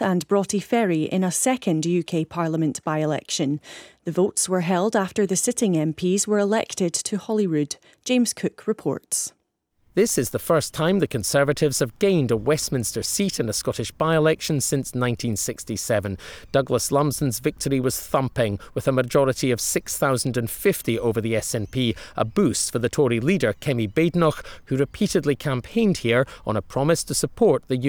and Broughty Ferry in a second UK Parliament by-election. The votes were held after the sitting MPs were elected to Holyrood. James Cook reports. This is the first time the Conservatives have gained a Westminster seat in a Scottish by-election since 1967. Douglas Lumsden's victory was thumping, with a majority of 6,050 over the SNP, a boost for the Tory leader Kemi Badenoch, who repeatedly campaigned here on a promise to support the